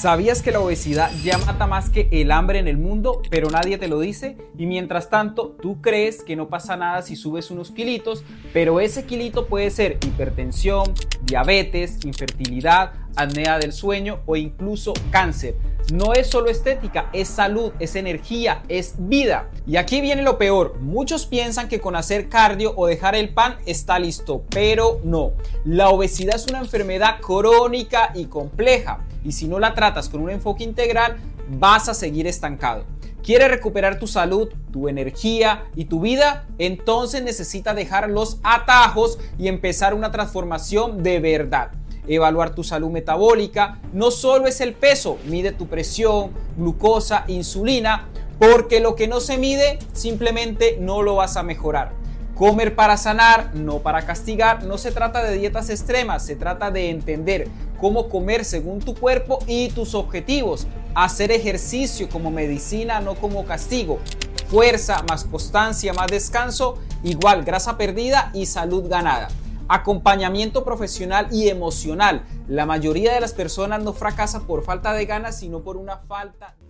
¿Sabías que la obesidad ya mata más que el hambre en el mundo, pero nadie te lo dice? Y mientras tanto, tú crees que no pasa nada si subes unos kilitos, pero ese kilito puede ser hipertensión, diabetes, infertilidad, apnea del sueño o incluso cáncer. No es solo estética, es salud, es energía, es vida. Y aquí viene lo peor. Muchos piensan que con hacer cardio o dejar el pan está listo, pero no. La obesidad es una enfermedad crónica y compleja. Y si no la tratas con un enfoque integral, vas a seguir estancado. ¿Quieres recuperar tu salud, tu energía y tu vida? Entonces necesitas dejar los atajos y empezar una transformación de verdad. Evaluar tu salud metabólica no solo es el peso, mide tu presión, glucosa, insulina, porque lo que no se mide simplemente no lo vas a mejorar. Comer para sanar, no para castigar. No se trata de dietas extremas, se trata de entender cómo comer según tu cuerpo y tus objetivos. Hacer ejercicio como medicina, no como castigo. Fuerza más constancia más descanso, igual grasa perdida y salud ganada. Acompañamiento profesional y emocional. La mayoría de las personas no fracasan por falta de ganas, sino por una falta de